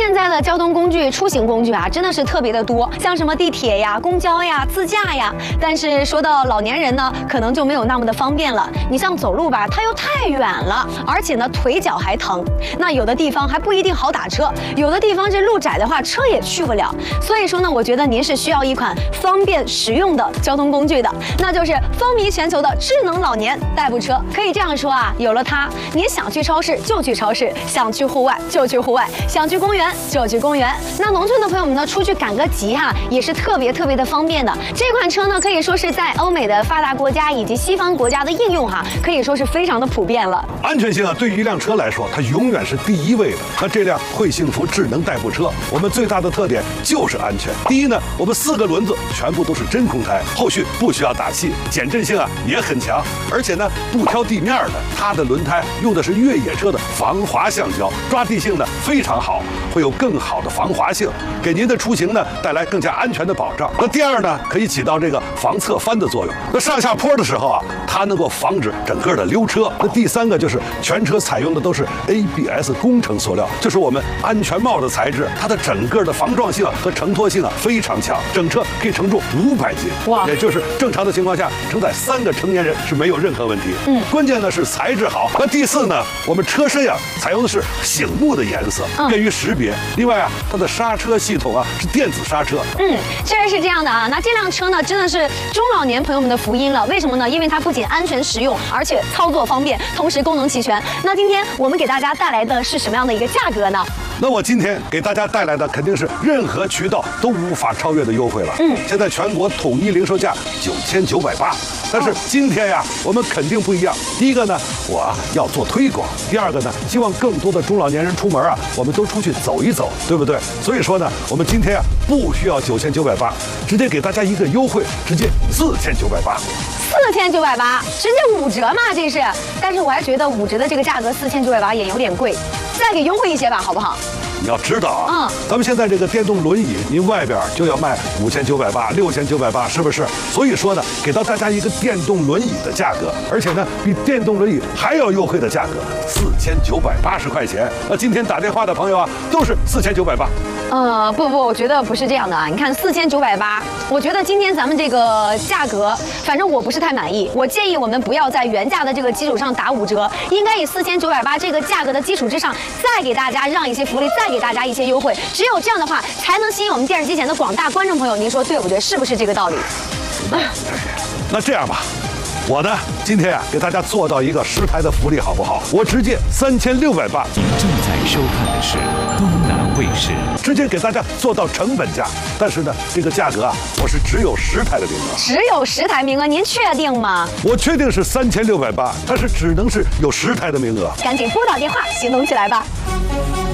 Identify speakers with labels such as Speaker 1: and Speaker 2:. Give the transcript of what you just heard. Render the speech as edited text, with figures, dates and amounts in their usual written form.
Speaker 1: 现在的交通工具、出行工具啊，真的是特别的多，像什么地铁呀、公交呀、自驾呀。但是说到老年人呢，可能就没有那么的方便了。你像走路吧，它又太远了，而且呢腿脚还疼。那有的地方还不一定好打车，有的地方这路窄的话，车也去不了。所以说呢，我觉得您是需要一款方便实用的交通工具的，那就是风靡全球的智能老年代步车。可以这样说啊，有了它，您想去超市就去超市，想去户外就去户外，想去公园就去公园。那农村的朋友们呢，出去赶个集哈，也是特别的方便的。这款车呢，可以说是在欧美的发达国家以及西方国家的应用哈，可以说是非常的普遍了。
Speaker 2: 安全性啊，对于一辆车来说，它永远是第一位的。那这辆会幸福智能代步车，我们最大的特点就是安全。第一呢，我们4个轮子全部都是真空胎，后续不需要打气，减震性啊也很强，而且呢不挑地面的，它的轮胎用的是越野车的防滑橡胶，抓地性呢非常好，会有更好的防滑性，给您的出行呢带来更加安全的保障。那第二呢，可以起到这个防侧翻的作用。那上下坡的时候啊，它能够防止整个的溜车。那第三个就是全车采用的都是 ABS 工程塑料，就是我们安全帽的材质，它的整个的防撞性和承托性啊非常强，整车可以承重500斤，哇，也就是正常的情况下承载3个成年人是没有任何问题。关键呢是材质好。那第四呢，我们车身啊采用的是醒目的颜色，便于识别。另外啊，它的刹车系统啊是电子刹车。
Speaker 1: 确实是这样的啊。那这辆车呢，真的是中老年朋友们的福音了。为什么呢？因为它不仅安全实用，而且操作方便，同时功能齐全。那今天我们给大家带来的是什么样的一个价格呢？
Speaker 2: 那我今天给大家带来的肯定是任何渠道都无法超越的优惠了。现在全国统一零售价9980，但是今天呀，我们肯定不一样。第一个呢，我要做推广；第二个呢，希望更多的中老年人出门啊，我们都出去走一走，对不对？所以说呢，我们今天啊不需要9980，直接给大家一个优惠，直接4980。
Speaker 1: 4980，直接5折嘛，这是。但是我还觉得5折的这个价格4980也有点贵，再给优惠一些吧，好不好？
Speaker 2: 你要知道啊，咱们现在这个电动轮椅，您外边就要卖5980、6980，是不是？所以说呢，给到大家一个电动轮椅的价格，而且呢，比电动轮椅还要优惠的价格，4980块钱。那今天打电话的朋友啊，都是4980。
Speaker 1: 不，我觉得不是这样的啊。你看4980，我觉得今天咱们这个价格，反正我不是太满意。我建议我们不要在原价的这个基础上打5折，应该以4980这个价格的基础之上，再给大家让一些福利，再给大家一些优惠。只有这样的话，才能吸引我们电视机前的广大观众朋友。您说对不对？是不是这个道理？
Speaker 2: 那这样吧。我呢，今天啊，给大家做到一个10台的福利，好不好？我直接3680。
Speaker 3: 您正在收看的是东南卫视，
Speaker 2: 直接给大家做到成本价。但是呢，这个价格啊，我是只有10台的名额。
Speaker 1: 只有10台名额，您确定吗？
Speaker 2: 我确定是3680，但是只能是有10台的名额。
Speaker 1: 赶紧拨打电话，行动起来吧。